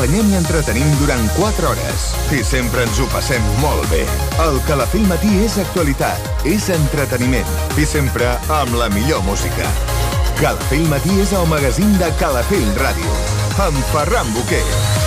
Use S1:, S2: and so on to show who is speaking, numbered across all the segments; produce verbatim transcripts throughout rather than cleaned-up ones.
S1: T'acompanyem i entretenim durant quatre hores i sempre ens ho passem molt bé. El Calafell Matí és actualitat, és entreteniment i sempre amb la millor música. Calafell Matí és el magazín de Calafell Ràdio, amb Ferran Boquer.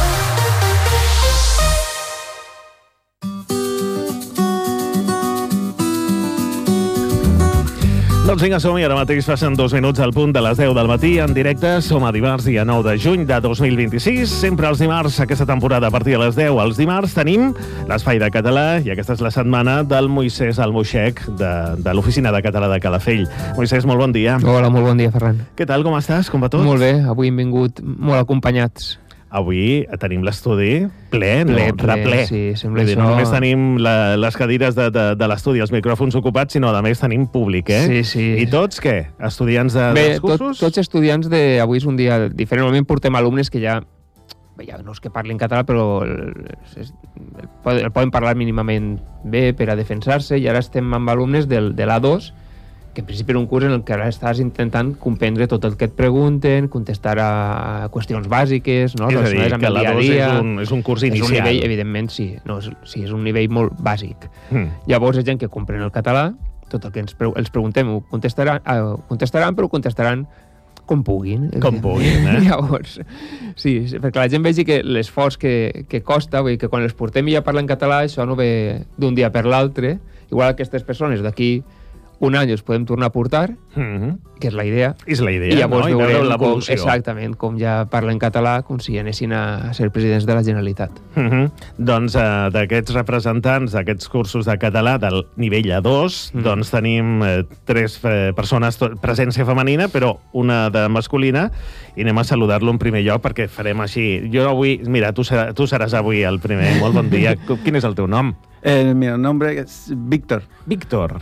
S2: Doncs vinga, som-hi. Ara mateix passen dos minuts al punt de les deu del matí. En directe som a dimarts, dia nou de juny de dos mil vint-i-sis. Sempre els dimarts, aquesta temporada, a partir de les deu. Els dimarts tenim l'Espai de Català i aquesta és la setmana del Moisès Almoixec de, de l'Oficina de Català de Calafell. Moisès, molt bon dia.
S3: Hola, molt bon dia, Ferran.
S2: Què tal, com estàs? Com va tot?
S3: Molt bé, avui hem vingut molt acompanyats.
S2: Avui tenim l'estudi ple, no?
S3: Ple, ple,
S2: reple.
S3: sí, sembla
S2: dir,
S3: això.
S2: No només tenim la, les cadires de, de, de l'estudi, els micròfons ocupats, sinó a més tenim públic, eh?
S3: Sí, sí.
S2: I tots, què? Estudiants de,
S3: Bé,
S2: dels cursos?
S3: Tot, tots estudiants de... Avui és un dia diferent. Normalment portem alumnes que ja... ja no és que parlin català, però el, el, el poden parlar mínimament bé per a defensar-se, i ara estem amb alumnes del, de l'A dos, que en principi era un curs en el que ara estàs intentant comprendre tot el que et pregunten, contestar a qüestions bàsiques, no?
S2: És a dir, que l'A dos és un, és un curs inicial.
S3: És un nivell, evidentment, sí. No, és, sí, és un nivell molt bàsic. Mm. Llavors, és gent que comprèn el català, tot el que ens, pre els preguntem ho contestaran, eh, contestaran, però contestaran com puguin.
S2: Com puguin, eh?
S3: Llavors, sí, perquè la gent vegi que l'esforç que, que costa, vull dir que quan els portem i ja parlen català, això no ve d'un dia per l'altre. Igual aquestes persones d'aquí un any els podem tornar a portar, mm-hmm. que és la idea.
S2: És la idea,
S3: i llavors
S2: no? I veure
S3: l'evolució. Exactament, com ja parlen català, com si anessin a ser presidents de la Generalitat.
S2: Mm-hmm. Doncs eh, d'aquests representants d'aquests cursos de català del nivell A dos, mm. doncs tenim eh, tres eh, persones, presència femenina, però una de masculina, i anem a saludar-lo en primer lloc perquè farem així. Jo avui, mira, tu, serà, tu seràs avui el primer. Molt bon dia. Quin és el teu nom?
S4: El meu nom és Víctor.
S2: Víctor.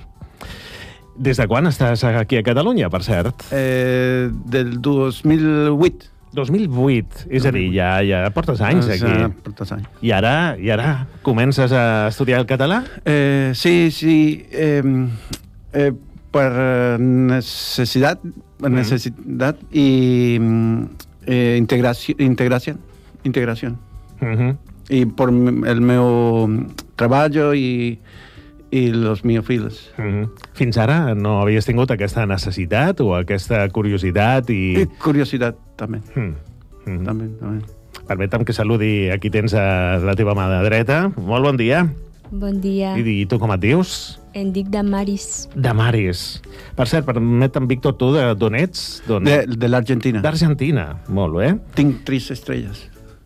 S2: Des de quan estàs aquí a Catalunya, per cert?
S4: Eh, del dos mil vuit.
S2: dos mil vuit, és a dir, ja, ja portes anys aquí.
S4: Ja portes anys.
S2: I ara, I ara comences a estudiar el català?
S4: Eh, sí, sí. Eh, eh, per necessitat, per necessitat mm. i eh, integració, integració, integració. Mm-hmm. I per el meu treball i i els meus fills.
S2: Mm-hmm. Fins ara no havies tingut aquesta necessitat o aquesta curiositat? I,
S4: I curiositat, també.
S2: Mm-hmm.
S4: també, també.
S2: Permetem que saludi aquí tens a la teva mà de dreta. Molt bon dia.
S5: Bon dia.
S2: I, i tu com et dius?
S5: Em dic Damaris.
S2: Damaris. Per cert, permetem, Víctor, tu d'on ets?
S4: De, de l'Argentina.
S2: D'Argentina, molt bé.
S4: Tinc tres estrelles.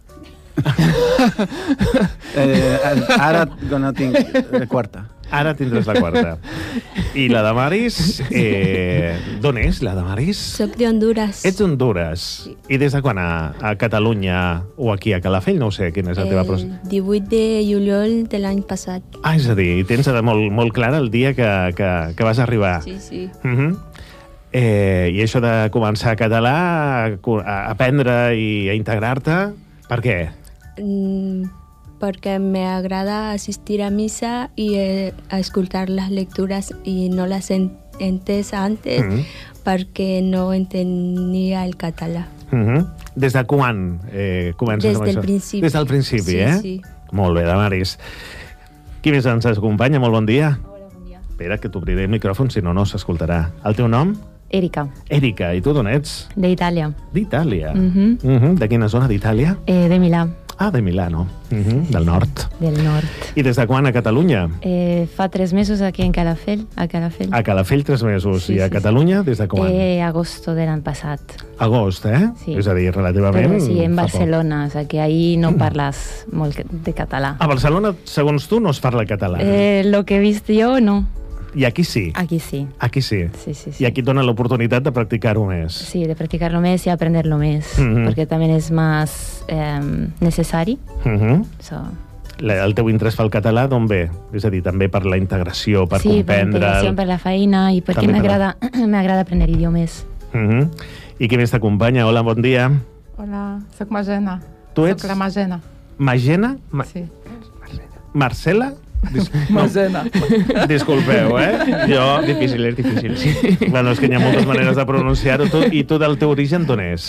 S4: eh, ara no tinc la quarta.
S2: Ara tindràs la quarta. I la Damaris, eh, d'on és la Damaris?
S5: Soc d'Honduras.
S2: Ets d'Honduras. Sí. I des de quan a, a Catalunya o aquí a Calafell? No ho sé, quina és la teva procés.
S5: El divuit de juliol de l'any passat.
S2: Ah, és a dir, tens molt, molt clar el dia que, que, que vas arribar.
S5: Sí, sí.
S2: Uh-huh. eh, I això de començar català, a, a aprendre i a integrar-te, per què?
S5: Mm, porque me agrada asistir a misa y eh, a escuchar las lecturas y no las entes antes mm-hmm. perquè no entenia el català.
S2: Mm-hmm. Des de quan eh, comences
S5: Des
S2: amb
S5: del
S2: això?
S5: principi.
S2: Des del principi,
S5: sí,
S2: eh?
S5: Sí.
S2: Molt bé, Damaris. Qui més ens acompanya? Molt bon dia.
S6: Hola, bon dia.
S2: Espera, que t'obriré el micròfon, si no, no s'escoltarà. El teu nom?
S6: Erika.
S2: Erika, i tu d'on ets?
S6: D'Itàlia.
S2: D'Itàlia.
S6: Mm-hmm.
S2: Mm-hmm. De quina zona d'Itàlia?
S6: Eh, de Milà.
S2: Ah, de Milano, mm-hmm.
S6: sí,
S2: del nord.
S6: Del nord.
S2: I des de quan a Catalunya?
S6: Eh, fa tres mesos aquí en Calafell. A Calafell,
S2: a Calafell tres mesos.
S6: Sí,
S2: I a
S6: sí,
S2: Catalunya sí. Des de quan?
S6: Eh, agosto de l'any passat.
S2: Agost, eh?
S6: Sí.
S2: És a dir, relativament...
S6: Però sí, en Barcelona,
S2: poc.
S6: o sea, que ahí no parles molt de català.
S2: A Barcelona, segons tu, no es parla català.
S6: Eh, lo que he vist jo, no.
S2: I aquí sí?
S6: Aquí sí.
S2: Aquí sí?
S6: Sí, sí, sí.
S2: I aquí et dona l'oportunitat de practicar-ho més?
S6: Sí, de practicar-lo més i aprender-lo més, mm-hmm. perquè també és més eh, necessari.
S2: Mm-hmm.
S6: So.
S2: La, el teu interès pel català d'on ve? És a dir, també per la integració, per
S6: sí,
S2: comprendre... Sí,
S6: per la integració, per la feina i perquè m'agrada m'agrada aprendre idiomes.
S2: Mm-hmm. I qui més t'acompanya? Hola, bon dia.
S7: Hola, soc Magena.
S2: Tu ets?
S7: Soc la Magena.
S2: Magena? Ma...
S7: Sí.
S2: Marcela?
S7: Dis... Magena.
S2: Disculpeu, eh? Jo...
S3: Difícil, és difícil, sí.
S2: Bueno, és que hi ha moltes maneres de pronunciar-ho. Tu, I tu del teu origen d'on és?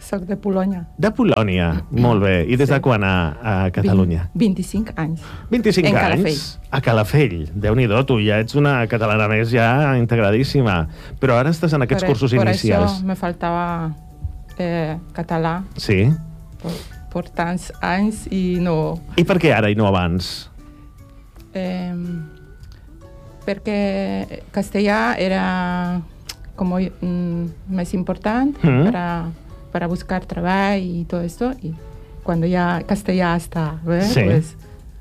S7: Soc de Polònia.
S2: De Polònia, molt bé. I des de quan a, a Catalunya?
S7: vint-i-cinc anys.
S2: vint-i-cinc
S7: En
S2: anys?
S7: Calafell.
S2: A Calafell. Déu-n'hi-do, tu ja ets una catalana més ja integradíssima. Però ara estàs en aquests
S7: Per-
S2: cursos
S7: por
S2: inicials.
S7: això me faltava eh, català
S2: Sí?
S7: por, por tants anys i no...
S2: I per què ara i no abans?
S7: Eh, perquè castellà era como mm, más importante
S2: Mm.
S7: para, para buscar trabajo y todo esto. Y cuando ya castellà está, ¿ves?
S2: Sí.
S7: Pues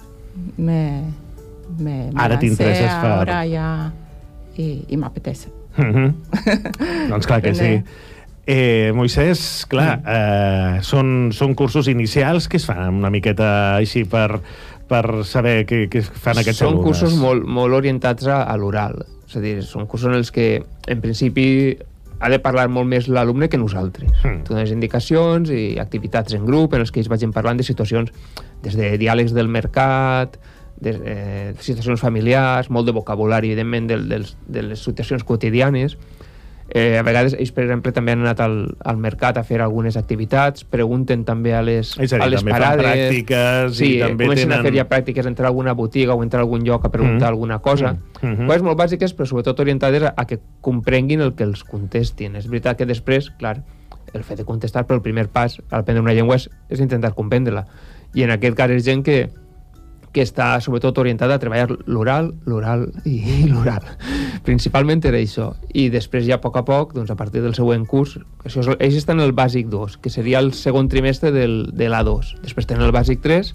S7: me, me, me
S2: Ara
S7: lancé
S2: t'interesses per-
S7: ahora ya y, y me apetece.
S2: Mhm. Doncs clar que sí. Eh, Moisès, clar, eh, són, són cursos inicials que es fan una miqueta així per, per saber què, què fan aquests
S3: Són
S2: alumnes.
S3: cursos molt, molt orientats a, a l'oral. És a dir, són cursos en els que, en principi, ha de parlar molt més l'alumne que nosaltres.
S2: Mm.
S3: Tu dones indicacions i activitats en grup en els que ells vagin parlant de situacions des de diàlegs del mercat, de, eh, situacions familiars, molt de vocabulari, evidentment, de, de, de les situacions quotidianes. Eh, a vegades ells, per exemple, també han anat al, al mercat a fer algunes activitats, pregunten també a les,
S2: És a dir,
S3: a les
S2: també fan
S3: parades.
S2: pràctiques
S3: sí,
S2: i també
S3: comencen
S2: tenen-
S3: a fer ja pràctiques, entrar a alguna botiga o entrar a algun lloc a preguntar
S2: Mm.
S3: alguna cosa.
S2: Mm. Mhm.
S3: Coses molt bàsiques, però sobretot orientades a, a que comprenguin el que els contestin. És veritat que després, clar, el fet de contestar, però el primer pas a aprendre una llengua és, és intentar comprendre-la. I en aquest cas és gent que que està sobretot orientada a treballar l'oral, l'oral i, i l'oral. Principalment era això. I després ja a poc a poc, doncs a partir del següent curs, això és, ells estan en el bàsic dos, que seria el segon trimestre del, de l'A dos. Després tenen el bàsic tres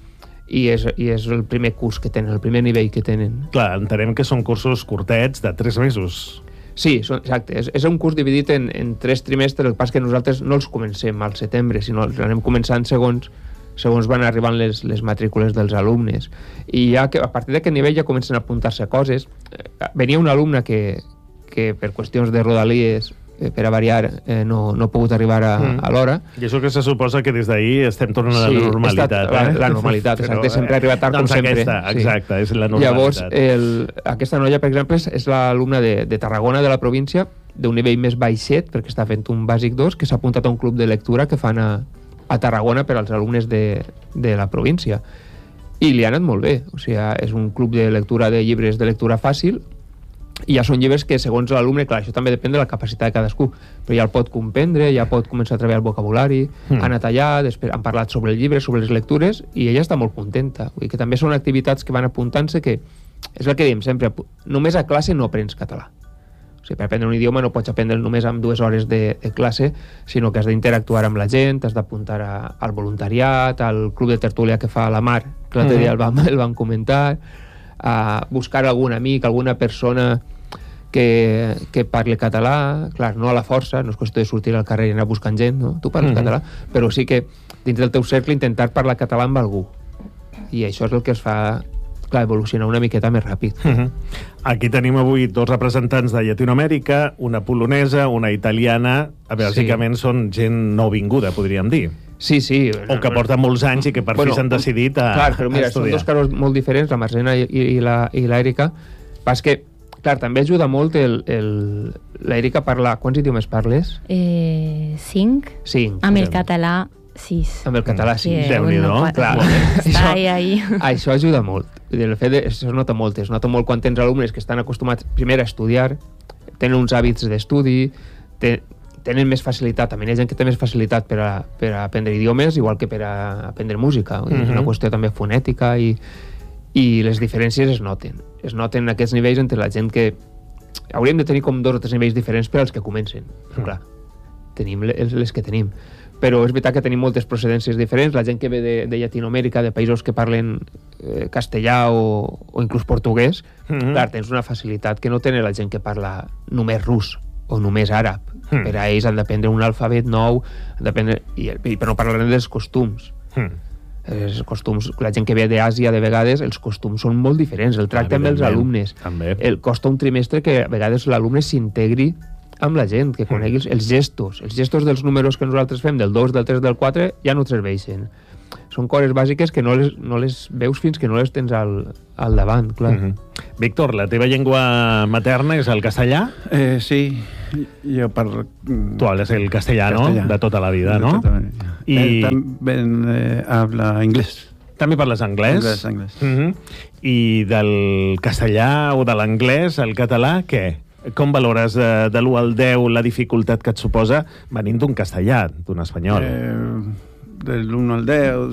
S3: i és, i és el primer curs que tenen, el primer nivell que tenen.
S2: Clar, entenem que són cursos curtets de tres mesos.
S3: Sí, són, exacte. És, és un curs dividit en, en tres trimestres, el que passa que nosaltres no els comencem al setembre, sinó els anem començant segons segons van arribant les, les matrícules dels alumnes. I ja que a partir d'aquest nivell ja comencen a apuntar-se coses. Eh, venia un alumne que, que per qüestions de rodalies, eh, per a variar, eh, no, no ha pogut arribar a,
S2: Mm.
S3: a l'hora.
S2: I això que se suposa que des d'ahir estem tornant a
S3: Sí,
S2: la normalitat.
S3: ha estat
S2: eh?
S3: la, la normalitat, exacte,
S2: Però,
S3: sempre
S2: eh,
S3: arriba tard
S2: doncs
S3: com sempre.
S2: Aquesta,
S3: Sí.
S2: exacte, és la normalitat.
S3: Llavors, el, aquesta noia, per exemple, és, és l'alumna de, de Tarragona, de la província, d'un nivell més baixet, perquè està fent un bàsic dos, que s'ha apuntat a un club de lectura que fan a, a Tarragona per als alumnes de, de la província. I li ha anat molt bé. O sigui, és un club de lectura de llibres de lectura fàcil, i ja són llibres que, segons l'alumne, clar, això també depèn de la capacitat de cadascú, però ja el pot comprendre, ja pot començar a treballar el vocabulari,
S2: Mm.
S3: ha anat allà, després han parlat sobre el llibre, sobre les lectures, i ella està molt contenta. Vull dir que també són activitats que van apuntant-se que, és el que diem sempre, només a classe no aprens català. O sigui, per aprendre un idioma no pots aprendre només amb dues hores de, de classe, sinó que has d'interactuar amb la gent, has d'apuntar a- al voluntariat, al club de tertúlia que fa la Mar, que l'altre
S2: Mm.
S3: dia el vam, el vam comentar, a buscar algun amic, alguna persona que, que parli català, clar, no a la força, no és qüestió de sortir al carrer i anar buscant gent, no? Tu parles
S2: Mhm.
S3: català, però sí que dins del teu cercle intentar parlar català amb algú. I això és el que es fa, clar, evolucionar una miqueta més ràpid.
S2: Mhm. Aquí tenim avui dos representants de Llatinoamèrica, una polonesa, una italiana. Bàsicament sí. Són gent nouvinguda, podríem dir.
S3: Sí, sí.
S2: O que porten molts anys i que per fi s'han decidit a,
S3: clar, però mira,
S2: a
S3: són
S2: estudiar.
S3: dos casos molt diferents, la Marzena i, i, la, i l'Èrica. Pas que, clar, també ajuda molt el, el, l'Èrica a parlar. Quants idiomes parles?
S6: Eh, cinc.
S3: Cinc.
S6: Amb el català, sis.
S3: Amb el català, sí.
S6: Que
S2: Déu-n'hi-do,
S6: uno pot-
S3: clar.
S6: Està ahí, ahí.
S3: Això ajuda molt. El fet de, això es nota molt, es nota molt quan tens alumnes que estan acostumats primer a estudiar, tenen uns hàbits d'estudi, te, tenen més facilitat, també hi ha gent que té més facilitat per a, per a aprendre idiomes, igual que per a aprendre música. Mm-hmm. És una qüestió també fonètica i, i les diferències es noten. Es noten aquests nivells entre la gent que... Hauríem de tenir com dos o tres nivells diferents per als que comencen. Però, clar, tenim les, les que tenim. Però és veritat que tenim moltes procedències diferents. La gent que ve de, de Llatinoamèrica, de països que parlen eh, castellà o, o inclús portuguès,
S2: Mhm.
S3: clar, tens una facilitat que no tenen la gent que parla només rus o només àrab.
S2: Mm.
S3: Per a ells han d'aprendre un alfabet nou, han d'aprendre, i, i per no parlar dels costums.
S2: Mhm.
S3: Els costums, la gent que ve d'Àsia, de vegades, els costums són molt diferents. El tracte amb els
S2: Evidentment,
S3: alumnes.
S2: també.
S3: El, costa un trimestre que a vegades l'alumne s'integri amb la gent, que conegui els, els gestos. Els gestos dels números que nosaltres fem, del dos, del tres, del quatre, ja no et serveixen. Són coses bàsiques que no les, no les veus fins que no les tens al, al davant, clar.
S2: Mhm. Víctor, la teva llengua materna és el castellà?
S4: Eh, sí, Jo parlo...
S2: Tu hablas el castellano
S4: Castellà.
S2: de tota la vida, no?
S4: Tota la vida.
S2: I
S4: Eh, també eh, habla anglès.
S2: també parles anglès?
S4: Anglès, anglès.
S2: Mhm. I del castellà o de l'anglès al català, què? Com valores de, de l'u al deu la dificultat que et suposa venint d'un castellà, d'un espanyol?
S4: Eh, de l'u al deu...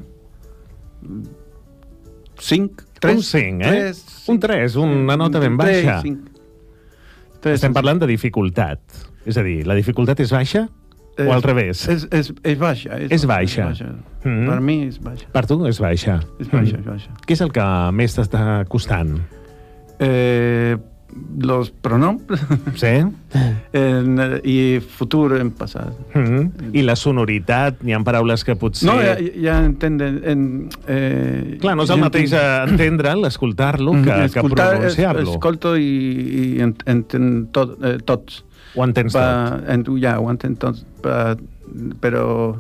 S4: cinc, tres.
S2: Un cinc, eh?
S4: tres,
S2: Un tres, una nota ben baixa.
S4: tres, cinc. Tres,
S2: Estem
S4: cinc.
S2: parlant de dificultat. És a dir, la dificultat és baixa o
S4: És-
S2: al revés?
S4: És, és, és baixa. És,
S2: És baixa.
S4: És baixa.
S2: Mhm.
S4: Per mi és baixa.
S2: Per tu és baixa.
S4: És baixa,
S2: Mhm.
S4: és baixa.
S2: Què és el que més t'està costant?
S4: Eh, los pronoms
S2: Sí?
S4: en, eh, i futur en passat.
S2: Mhm. I la sonoritat, n'hi ha paraules que potser...
S4: No, ja, ja entenen... En, eh,
S2: Clar, no és el
S4: ja
S2: mateix
S4: entenc-
S2: entendre'l, escoltar-lo, que, que
S4: Escoltar, es-
S2: pronunciar-lo.
S4: Escolto i, i ent- entenc tot, eh, tots.
S2: Ho entens tot.
S4: Pa, en, ja, ho entenc tots, pa, però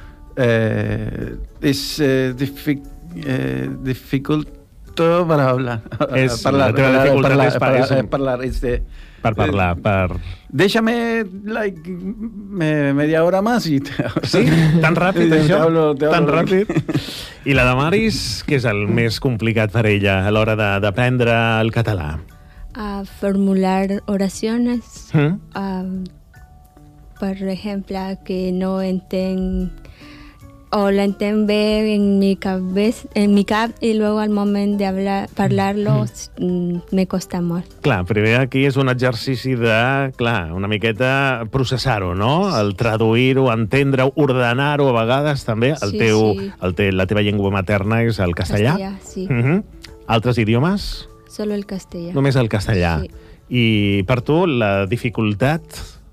S4: eh, és eh, dific, eh, dificulto per hablar.
S2: És-
S4: parlar,
S2: la teva
S4: parlar,
S2: dificultat
S4: parlar,
S2: és pa-
S4: parlar,
S2: és un-
S4: eh, parlar, és de,
S2: Per parlar, per...
S4: Déjame like, me, media hora más y te...
S2: Sí? Tan ràpid,
S4: Te
S2: això?
S4: hablo- te
S2: Tan
S4: hablo-
S2: ràpid? I la Damaris, què és el més complicat per ella a l'hora de- d'aprendre el català?
S5: A formular oraciones,
S2: Mm?
S5: a, por ejemplo, que no enten o la enten bé en mi cabeza, en mi cap y luego al momento de hablar, parlarlo mm, me costa molt.
S2: Clar, primer aquí és un exercici de, clar, una miqueta processar-ho, no? El traduir-ho, entendre-ho, ordenar-ho a vegades també. El
S5: Sí,
S2: teu,
S5: sí.
S2: el te, la teva llengua materna és el castellà?
S5: Castellà, sí.
S2: Mhm. Altres idiomes?
S5: Solo el castellà.
S2: Només el castellà.
S5: Sí.
S2: I per tu, la dificultat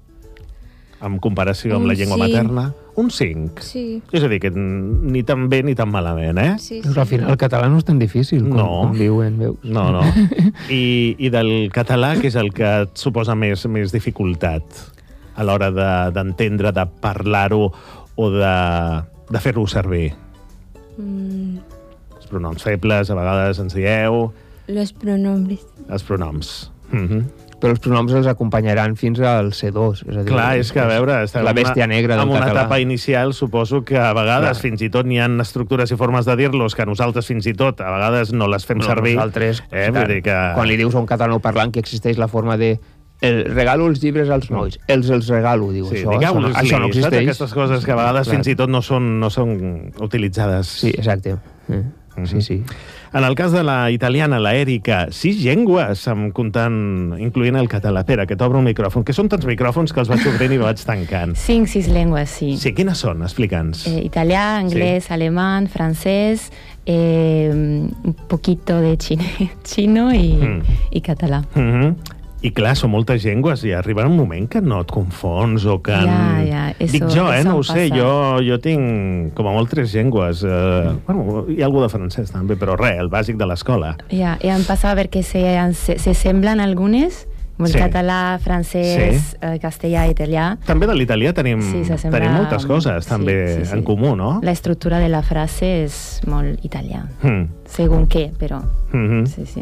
S2: en comparació amb
S5: Un
S2: la llengua
S5: cinc.
S2: materna? Un cinc.
S5: Sí,
S2: És a dir, que ni tan bé ni tan malament, eh?
S5: sí,
S3: Doncs
S5: sí.
S3: al final el català no és tan difícil com,
S2: No.
S3: com diuen, veus?
S2: No, no. I, I del català, què és el que et suposa més, més dificultat a l'hora de- d'entendre, de, de parlar-ho o de, de fer-ho servir?
S5: Mm,
S2: Els pronoms febles, a vegades ens dieu,
S5: los pronombres.
S2: els pronoms. Mhm.
S3: Però els pronoms els acompanyaran fins al C dos. És a dir,
S2: Clar, és que, a veure, estem
S3: la
S2: en una-
S3: bèstia negra del
S2: en una
S3: català.
S2: etapa inicial, suposo que a vegades
S3: Clar.
S2: fins i tot n'hi ha estructures i formes de dir-los que nosaltres fins i tot a vegades no les fem
S3: Però
S2: servir.
S3: Nosaltres,
S2: eh? Vull dir que...
S3: quan li dius a un català parlant que existeix la forma de el regalo els llibres als nois, els els regalo, diu,
S2: Sí,
S3: això, això, no,
S2: digueu-los-li,
S3: això no
S2: saps?
S3: existeix.
S2: Aquestes coses que a vegades
S3: Clar.
S2: fins i tot no són, no són utilitzades.
S3: Sí, exacte. Eh. Sí, sí.
S2: En el cas de la italiana, la Erika, sis llengües, em comptant, incloent el català. Espera, que t'obro un micròfon, que són tants micròfons que els vaig obrint i vaig tancant.
S6: Cinc, sis lenguas, sí.
S2: Sí, quines són? Explica'ns.
S6: Eh, italiano, inglés, alemán, francés, eh, un poquito de chine- chino y,
S2: Mm.
S6: y catalán.
S2: Mhm. I clar, són moltes llengües i arriba un moment que no et confons o que...
S6: Ja, ja, eso-
S2: Dic jo, eh?
S6: eso
S2: No
S6: em
S2: ho sé,
S6: passa.
S2: jo, jo tinc com a molt tres llengües. Eh, bueno, hi ha algú de francès també, però res, el bàsic de l'escola.
S6: Ya, y han pasado a ver que se, han- se, se semblan algunos, como el
S2: Sí.
S6: catalán, francés, eh, castellà, italià.
S2: També de l'italià tenim,
S6: Sí, s'assembla
S2: tenim moltes
S6: molt.
S2: coses
S6: Sí,
S2: també
S6: sí, sí.
S2: en comú, no?
S6: La estructura de la frase es molt italiana,
S2: Mm.
S6: según qué, pero
S2: Mhm.
S6: sí, sí.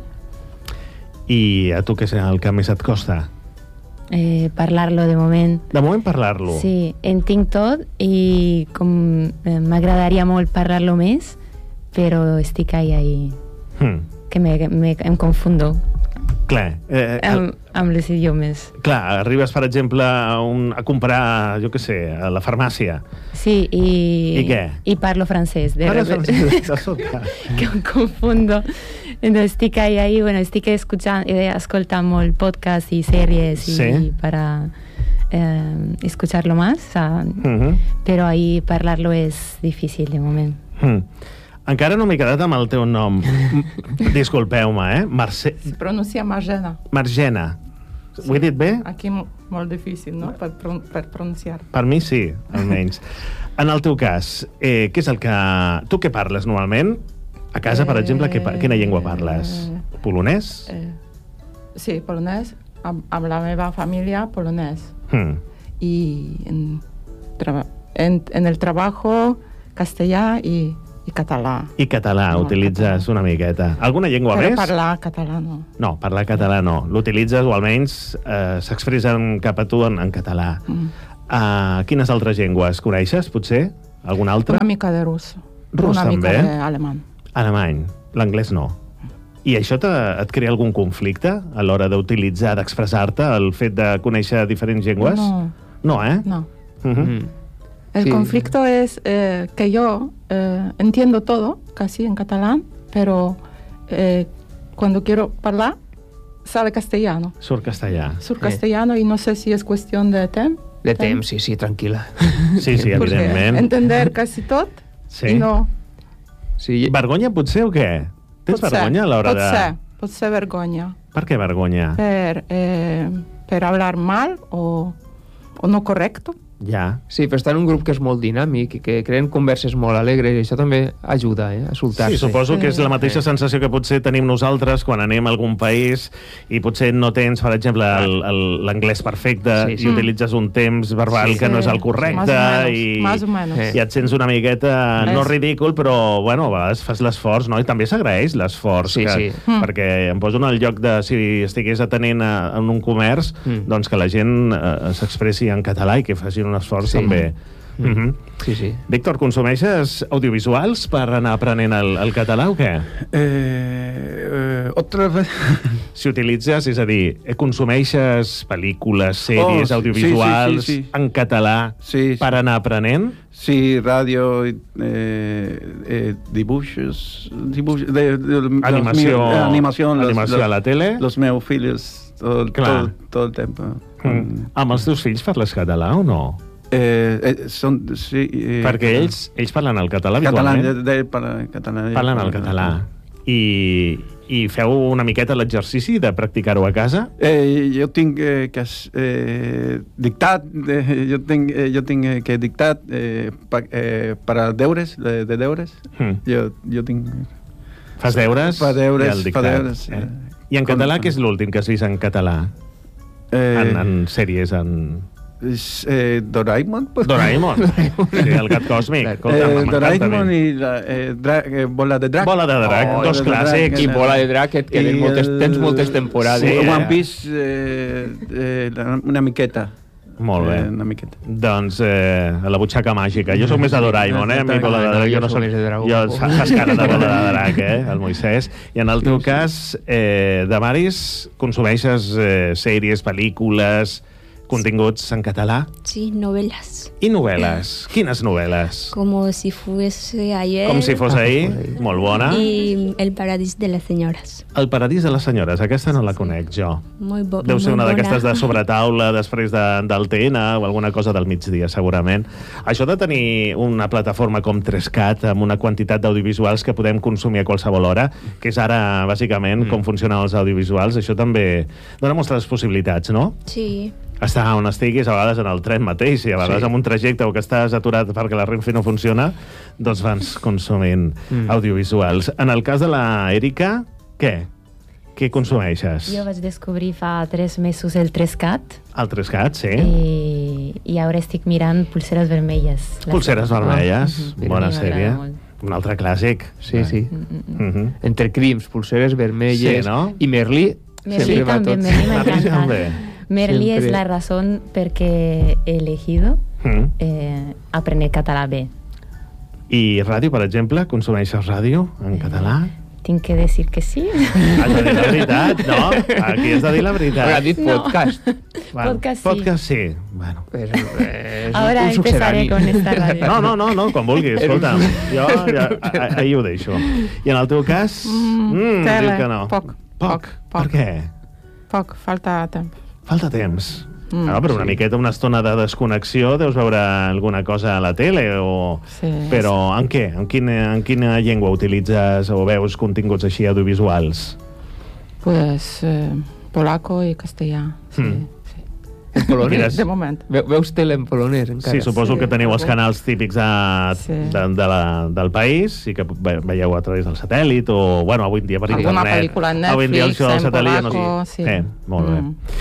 S2: I a tu què és el que més et costa?
S6: Eh, parlarlo de moment.
S2: De moment parlar-lo.
S6: Sí, en tinc tot i com eh, m'agradaria molt parlar-lo més, però estic ahí, ahí,
S2: Mm.
S6: que me, me, em confundo
S2: Clar, eh, el,
S6: amb, amb les idiomes.
S2: clar, arribes, per exemple, a, un, a comprar, jo què sé, a la farmàcia.
S6: Sí, i...
S2: I què?
S6: I parlo francès. De
S2: Parles
S6: repente.
S2: francès, de sobte.
S6: Que em confundo. Entonces estic ahí, ahí, bueno, estic escuchando, eh, escoltant molt podcast y series y
S2: Sí.
S6: para eh, escucharlo más, o sea,
S2: Mhm.
S6: pero ahí parlarlo es difícil de moment.
S2: Mm. Encara no m'he quedat amb el teu nom. Disculpeu-me, eh? Marce...
S7: Se pronuncia Marjana.
S2: Margena. Ho he dit bé?
S7: Aquí mo- molt difícil, no?, per, pron per pronunciar.
S2: Per mi sí, almenys. En el teu cas, eh, què és el que... Tu què parles normalment? A casa, per exemple, què, pa- quina llengua parles? Polonès?
S7: Eh, sí, polonès. Amb, amb la meva família, polonès.
S2: Mm.
S7: Y en, traba- en, en el trabajo, castellà y i català.
S2: I català,
S7: No,
S2: utilitzes
S7: català.
S2: una miqueta. Alguna llengua
S7: Però
S2: més?
S7: parlar català no.
S2: No, parlar català no. L'utilitzes o almenys eh, s'expressen cap a tu en, en català.
S7: Mm.
S2: Uh, quines altres llengües coneixes, potser? Alguna altra?
S7: Una mica de rus.
S2: Rus,
S7: Una mica
S2: també?
S7: d'alemany.
S2: Alemany. L'anglès no. I això te, et crea algun conflicte a l'hora d'utilitzar, d'expressar-te, el fet de conèixer diferents llengües?
S7: No.
S2: No, eh?
S7: No.
S2: Uh -huh.
S3: Mm.
S7: El
S3: Sí.
S7: conflicto es eh, que yo eh, entiendo todo, casi en catalán, pero eh, cuando quiero hablar, sale castellano.
S2: Surt castellà.
S7: Sur castellano y no sé si es cuestión de tem.
S3: De temps, sí, sí, tranquil·la.
S2: Sí, sí,
S7: Porque
S2: evidentment.
S7: entender casi tot
S2: Sí.
S7: i no...
S3: Sí,
S2: Vergonya potser o què? Tens
S7: Pot ser,
S2: vergonya a l'hora
S7: pot
S2: de...
S7: Ser, pot ser vergonya.
S2: Per què vergonya?
S7: Per, eh, per hablar mal o, o no correcto.
S2: Ja.
S3: sí, però està en un grup que és molt dinàmic i que creen converses molt alegres i això també ajuda, eh, a soltar-se.
S2: Sí, suposo que és la mateixa
S3: Sí.
S2: sensació que potser tenim nosaltres quan anem a algun país i potser no tens, per exemple, el- el- l'anglès perfecte
S3: Sí, sí.
S2: i utilitzes un temps verbal
S3: Sí.
S2: que no és el
S7: Más
S2: correcte
S7: o menos,
S2: i,
S7: más o menos.
S3: Sí.
S2: i et sents una miqueta, no
S7: És-
S2: ridícul, però, bueno, a vegades fas l'esforç, no? I també s'agraeix l'esforç.
S3: Sí,
S2: que,
S3: sí.
S7: Mm.
S2: Perquè em poso en el lloc de, si estigués atenent a, en un comerç,
S3: Mm.
S2: doncs que la gent eh, s'expressi en català i que facin un esforç
S3: Sí.
S2: també.
S3: Mm.
S2: Mhm.
S3: Sí, sí.
S2: Víctor, consumeixes audiovisuals per anar aprenent el, el català o què?
S4: Eh, eh, otra vez.
S2: Si utilitzes, és a dir, eh, consumeixes pel·lícules, sèries,
S4: Oh, sí,
S2: audiovisuals
S4: sí, sí, sí.
S2: en català
S4: Sí, sí.
S2: per anar aprenent?
S4: Sí, radio, eh, eh, dibuixos, dibuixos de, de, de,
S2: Animació,
S4: los, eh, animación, los,
S2: animació
S4: los,
S2: a la tele?
S4: Los meus filhos, todo,
S2: Clar.
S4: todo, todo el tiempo.
S2: Mm. Amb els teus fills parles català o no?
S4: Eh, eh, son, sí, eh,
S2: Perquè ells, ells parlen el català
S4: català,
S2: habitualment.
S4: de, de, para, català,
S2: Parlen el català. I, I feu una miqueta l'exercici de practicar-ho a casa?
S4: Eh, jo tinc eh, que eh, dictat, eh, jo tinc, eh, jo tinc eh, que dictar eh, pa, eh, per a deures, de, de deures.
S2: Mm.
S4: Jo, jo tinc...
S2: Fas deures?
S4: Fa deures,
S2: i el
S4: fa
S2: dictat,
S4: deures,
S2: Eh?
S4: eh.
S2: I en
S4: Com-
S2: català, què és l'últim que has vist en català?
S4: Eh,
S2: En, en sèries, en...
S4: és, eh, Doraemon? pues.
S2: Doraemon. Sí, el gat còsmic. Escolta,
S4: Eh,
S2: m'encanta a
S4: Doraemon
S2: mi.
S4: i la, eh, dra, eh, Bola de Drac.
S2: Bola de Drac,
S4: Oh,
S2: dos
S4: Bola de
S2: clàssics.
S4: Drac,
S3: I
S4: eh,
S3: Bola de Drac, que tenen
S4: I
S3: moltes,
S4: el-
S3: tens moltes temporades.
S2: Sí,
S4: Sí,
S2: eh?
S4: One Piece, eh, eh, la- una miqueta.
S2: Molt bé.
S4: Eh, una miqueta.
S2: Doncs eh, a la butxaca màgica. Jo sóc més de Doraemon, eh? A mi Bola de Drac, jo no
S3: Jo
S2: soc...
S3: més de Dragon
S2: Jo
S3: Ball.
S2: fa- fas cara de Bola de Drac, eh? El Moisès. I en el teu cas, eh, de Maris, consumeixes eh, sèries, pel·lícules, continguts en català
S5: Sí, novelas.
S2: i novel·les. Quines novel·les?
S5: Como si fuese ayer.
S2: Com si fos ahir, molt bona.
S5: Y El Paradís de las Señoras.
S2: El Paradís de les Senyores, aquesta no la conec jo.
S5: Muy bo
S2: Deu ser
S5: muy
S2: una
S5: bona.
S2: d'aquestes de sobretaula després de, del T N o alguna cosa del migdia, segurament. Això de tenir una plataforma com tres cat amb una quantitat d'audiovisuals que podem consumir a qualsevol hora, que és ara, bàsicament, mm. com funcionen els audiovisuals, això també dona moltes possibilitats, no?
S5: Sí.
S2: Estar on estiguis, a vegades en el tren mateix, i a vegades
S3: Sí.
S2: en un trajecte o que estàs aturat perquè la Renfe no funciona, doncs vas consumint
S3: Mm.
S2: audiovisuals. En el cas de la Erika, què? Què consumeixes?
S6: Jo vaig descobrir fa tres mesos el tres cat
S2: El tres cat, sí.
S6: i, i ara estic mirant Pulseres Vermelles. La
S2: Pulseres
S6: sèrie.
S2: vermelles,
S3: Mhm.
S2: bona
S6: A mi
S2: sèrie.
S6: m'agrada molt.
S2: Un altre clàssic.
S3: Sí, sí.
S6: Mm, mm, mm.
S2: Mhm.
S3: Entre crims, pulseres vermelles
S2: Sí, no?
S3: i Merlí.
S6: Merlí
S3: sempre va
S6: també,
S3: tot.
S6: Merlí
S2: Merlí
S6: m'encanta.
S2: també.
S6: Merlí
S3: Sempre.
S6: és la raó perquè he elegido
S2: Mm.
S6: eh, aprender català bé.
S2: I ràdio, per exemple, consumeixes ràdio en català?
S6: Tinc que dir que sí.
S2: Has de dir la veritat, no? Aquí has de dir la veritat.
S3: Ara ha dit
S6: No.
S3: podcast.
S6: Podcast sí.
S2: Podcast sí. Bueno.
S3: Pues, eh, és
S6: Ahora
S3: un
S6: empezaré
S3: succedani.
S6: con esta radio.
S2: No, no, no, no, quan vulguis, escolta'm. Jo ja, a- a- ahir ho deixo. I en el teu cas?
S7: Mm, tele,
S2: diu que no.
S7: poc,
S2: Poc?
S7: poc,
S2: Per
S7: poc.
S2: què?
S7: Poc, falta temps.
S2: Falta temps.
S7: Mm,
S2: Ah, però una
S7: sí.
S2: miqueta, una estona de desconnexió, deus veure alguna cosa a la tele o...
S7: Sí.
S2: Però en què? En quina, en quina llengua utilitzes o veus continguts així audiovisuals?
S7: Pues eh, polaco i castellà. Sí,
S2: Mm.
S7: sí.
S3: En polonès.
S7: De moment.
S3: Ve- Veus tele en polonès, encara?
S2: Sí, suposo
S7: Sí,
S2: que teniu els
S7: algú.
S2: canals típics de,
S7: Sí.
S2: de, de la, del país i que ve- veieu a través del satèl·lit o, bueno, avui en dia per
S7: Alguna
S2: internet.
S7: pel·lícula en
S2: Avui en dia
S7: Netflix,
S2: això del
S7: en
S2: satèl·lit ja no
S7: polaco,
S2: sé.
S7: sí.
S2: Eh, molt bé.
S7: Mm.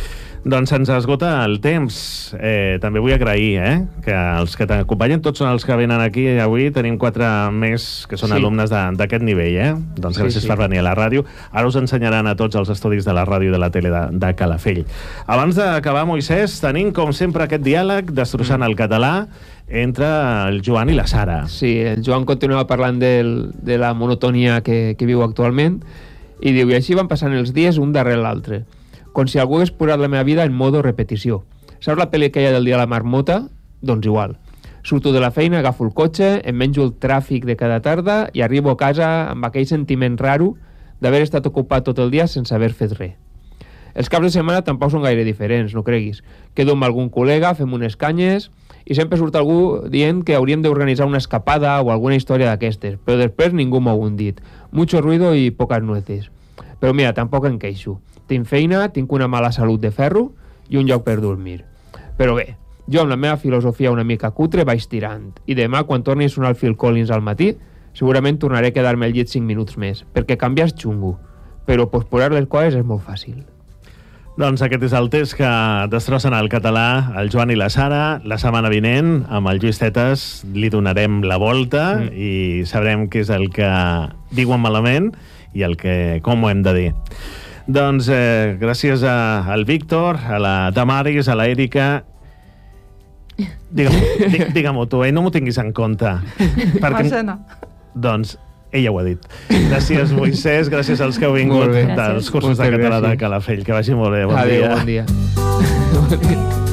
S2: Doncs se'ns esgota el temps. Eh, també vull agrair eh, que els que t'acompanyen, tots són els que venen aquí avui. Tenim quatre més que són
S3: Sí.
S2: alumnes de- d'aquest nivell. Eh? Doncs gràcies
S3: Sí, sí.
S2: per venir a la ràdio. Ara us ensenyaran a tots els estudis de la ràdio i de la tele de, de Calafell. Abans d'acabar, Moisès, tenim, com sempre, aquest diàleg destrossant
S3: Mm.
S2: el català entre el Joan i la Sara.
S3: Sí, el Joan continuava parlant del, de la monotonia que, que viu actualment i diu, i així van passant els dies un darrere l'altre, com si algú hagués posat la meva vida en modo repetició. Saps la pel·li aquella del dia de la marmota? Doncs igual. Surto de la feina, agafo el cotxe, em menjo el tràfic de cada tarda i arribo a casa amb aquell sentiment raro d'haver estat ocupat tot el dia sense haver fet res. Els caps de setmana tampoc són gaire diferents, no creguis. Quedo amb algun col·lega, fem unes canyes i sempre surt algú dient que hauríem d'organitzar una escapada o alguna història d'aquestes, però després ningú m'ho ha dit. Mucho ruido i poques nueces. Però mira, tampoc em queixo. Tinc feina, tinc una mala salut de ferro i un lloc per dormir. Però bé, jo amb la meva filosofia una mica cutre vaig tirant i demà quan torni a sonar el Phil Collins al matí segurament tornaré a quedar-me al llit cinc minuts més, perquè canviar és xungo, però posposar les coses és molt fàcil.
S2: Doncs aquest és el test que destrossen el català el Joan i la Sara. La setmana vinent, amb el Lluís Tetes, li donarem la volta mm. i sabrem què és el que diuen malament i el que, com ho hem de dir. Doncs eh, gràcies a, al Víctor, a la Damaris, a la Erika. Digue-m'ho digue, digue tu, eh? No m'ho tinguis en compte. Perquè,
S7: Marcena.
S2: doncs, ella ho ha dit. Gràcies, Moisès, gràcies als que heu vingut
S3: Molt bé.
S2: dels
S6: Gràcies.
S2: cursos de
S3: Moltes
S2: català de
S3: gràcies.
S2: Calafell. Que vagi molt bé. Bon
S3: Adéu,
S2: dia.
S3: bon dia. Bon dia.